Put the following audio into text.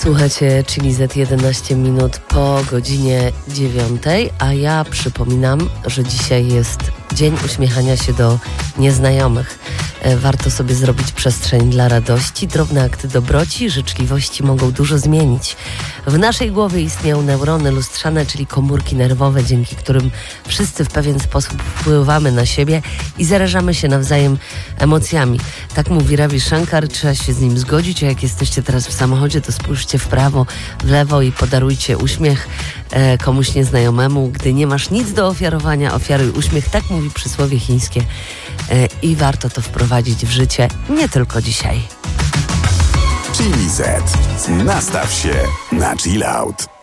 Słuchacie Chili Z 11 minut po godzinie 9, a ja przypominam, że dzisiaj jest Dzień Uśmiechania się do nieznajomych. Warto sobie zrobić przestrzeń dla radości. Drobne akty dobroci, życzliwości mogą dużo zmienić. W naszej głowie istnieją neurony lustrzane, czyli komórki nerwowe, dzięki którym wszyscy w pewien sposób wpływamy na siebie i zarażamy się nawzajem emocjami. Tak mówi Ravi Shankar, trzeba się z nim zgodzić, a jak jesteście teraz w samochodzie, to spójrzcie w prawo, w lewo i podarujcie uśmiech komuś nieznajomemu. Gdy nie masz nic do ofiarowania, ofiaruj uśmiech. Tak mówi przysłowie chińskie i warto to wprowadzić w życie, nie tylko dzisiaj. Chili Z. Nastaw się na chill out.